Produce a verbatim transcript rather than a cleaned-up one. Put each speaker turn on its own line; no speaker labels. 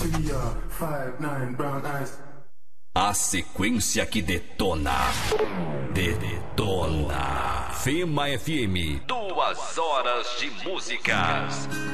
A sequência que detona. Detona. Fema F M. Duas horas de músicas.